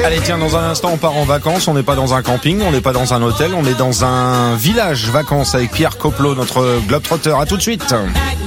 Allez, tiens, dans un instant, on part en vacances. On n'est pas dans un camping, on n'est pas dans un hôtel, on est dans un village vacances avec Pierre Coplot, notre globetrotter. À tout de suite.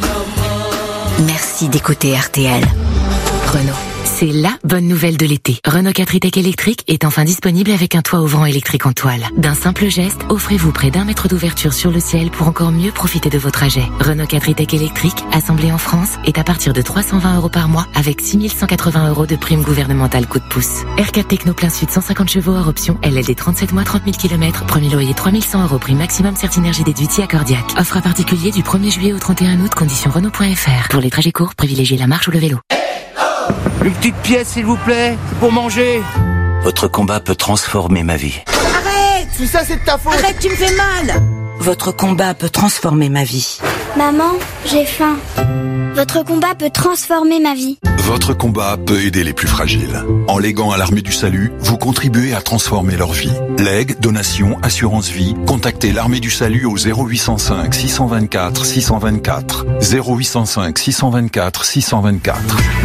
Merci d'écouter RTL. Renault. C'est la bonne nouvelle de l'été. Renault 4 e-Tech électrique est enfin disponible avec un toit ouvrant électrique en toile. D'un simple geste, offrez-vous près d'1 mètre d'ouverture sur le ciel pour encore mieux profiter de vos trajets. Renault 4 e-Tech électrique, assemblé en France, est à partir de 320 € par mois avec 6 180 € de prime gouvernementale coup de pouce. R4 Techno plein sud 150 chevaux hors option, LLD 37 mois 30 000 km, premier loyer 3 100 € prix maximum Certinergie déduit accordiaque. Offre à particulier du 1er juillet au 31 août, conditions Renault.fr. Pour les trajets courts, privilégiez la marche ou le vélo. Une petite pièce, s'il vous plaît, pour manger. Votre combat peut transformer ma vie. Arrête! Tout ça, c'est de ta faute! Arrête, tu me fais mal! Votre combat peut transformer ma vie. Maman, j'ai faim. Votre combat peut transformer ma vie. Votre combat peut aider les plus fragiles. En léguant à l'Armée du Salut, vous contribuez à transformer leur vie. Legs, donations, assurance vie, contactez l'Armée du Salut au 0805 624 624. 0805 624 624.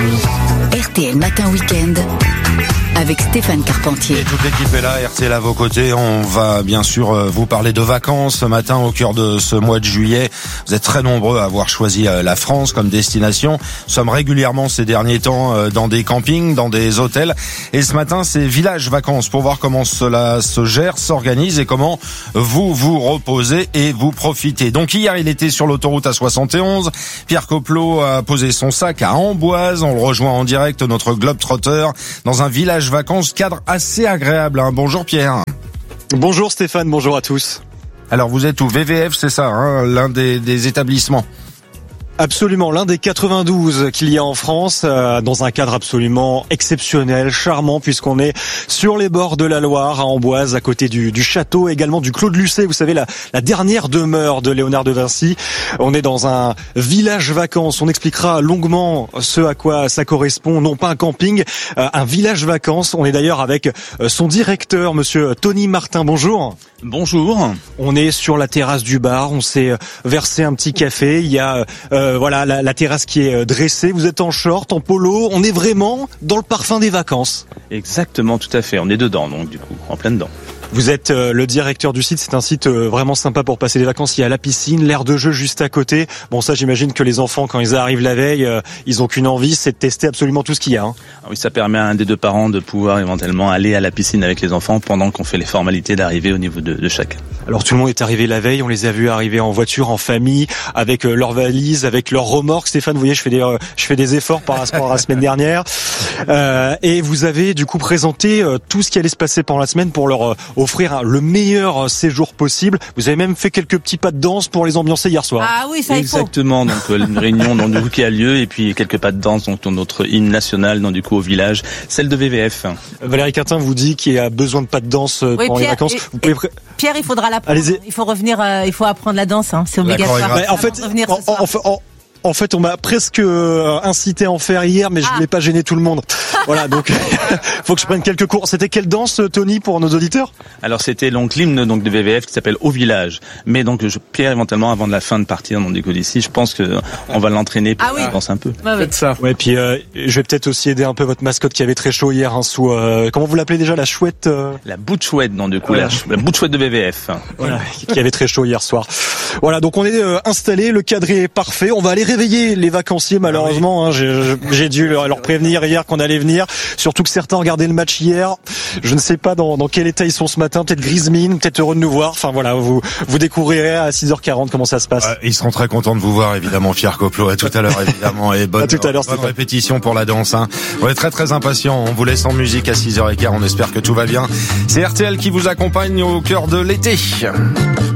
RTL Matin Week-end avec Stéphane Carpentier. Et toute l'équipe est là, RTL à vos côtés. On va bien sûr vous parler de vacances ce matin au cœur de ce mois de juillet. Vous êtes très nombreux à avoir choisi la France comme destination. Nous sommes régulièrement ces derniers temps dans des campings, dans des hôtels. Et ce matin, c'est Village Vacances pour voir comment cela se gère, s'organise et comment vous vous reposez et vous profitez. Donc hier, il était sur l'autoroute A71. Pierre Coplot a posé son sac à Amboise. On le rejoint en direct, notre globetrotter, dans un village vacances, cadre assez agréable. Bonjour Pierre. Bonjour Stéphane, bonjour à tous. Alors vous êtes au VVF, c'est ça, l'un des établissements? Absolument, l'un des 92 qu'il y a en France, dans un cadre absolument exceptionnel, charmant, puisqu'on est sur les bords de la Loire, à Amboise, à côté du château, également du Clos de Lucé, vous savez, la dernière demeure de Léonard de Vinci. On est dans un village vacances, on expliquera longuement ce à quoi ça correspond, non pas un camping, un village vacances. On est d'ailleurs avec son directeur, monsieur Tony Martin, bonjour. Bonjour. On est sur la terrasse du bar, on s'est versé un petit café, il y a voilà la terrasse qui est dressée, vous êtes en short, en polo, on est vraiment dans le parfum des vacances. Exactement, tout à fait, on est dedans donc du coup, en plein dedans. Vous êtes le directeur du site, c'est un site vraiment sympa pour passer les vacances, il y a la piscine, l'aire de jeu juste à côté. Bon ça j'imagine que les enfants quand ils arrivent la veille, ils ont qu'une envie, c'est de tester absolument tout ce qu'il y a. Ah oui, ça permet à un des deux parents de pouvoir éventuellement aller à la piscine avec les enfants pendant qu'on fait les formalités d'arrivée au niveau de chacun. Alors tout le monde est arrivé la veille, on les a vus arriver en voiture, en famille, avec leurs valises, avec leurs remorques. Stéphane, vous voyez, je fais des efforts par rapport à la semaine dernière. Et vous avez du coup présenté tout ce qui allait se passer pendant la semaine pour leur offrir le meilleur séjour possible. Vous avez même fait quelques petits pas de danse pour les ambiancer hier soir. Ah oui, ça exactement. Donc une réunion donc, du coup, qui a lieu et puis quelques pas de danse donc dans notre hymne national donc du coup au village, celle de VVF. Valérie Quintin vous dit qu'il y a besoin de pas de danse pendant les vacances. Vous pouvez Pierre, il faudra l'apprendre. Allez-y. Il faut revenir, il faut apprendre la danse, c'est obligatoire. En fait, on m'a presque incité à en faire hier, mais je voulais pas gêner tout le monde. Voilà, donc faut que je prenne quelques cours. C'était quelle danse, Tony, pour nos auditeurs? Alors c'était donc l'hymne donc de VVF qui s'appelle Au Village. Mais donc Pierre éventuellement avant de la fin de partir donc du coup d'ici, je pense que on va l'entraîner pour qu'il danse un peu. Faites ça. Ouais, puis je vais peut-être aussi aider un peu votre mascotte qui avait très chaud hier sous comment vous l'appelez déjà, la chouette La bout de chouette donc du coup la bout de chouette de VVF. Voilà, qui avait très chaud hier soir. Voilà, donc on est installé, le cadre est parfait. On va aller réveiller les vacanciers malheureusement. J'ai dû leur prévenir hier qu'on allait venir. Surtout que certains ont regardé le match hier. Je ne sais pas dans quel état ils sont ce matin. Peut-être grise mine, peut-être heureux de nous voir. Enfin voilà, vous découvrirez à 6h40 comment ça se passe. Ils seront très contents de vous voir évidemment, Pierre Coplot. À tout à l'heure évidemment et bonne répétition pour la danse. On est très très impatients. On vous laisse en musique à 6h15. On espère que tout va bien. C'est RTL qui vous accompagne au cœur de l'été.